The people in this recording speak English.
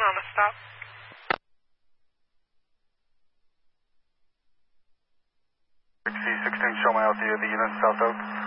on the stop. C16, show my altitude, the unit South Oak.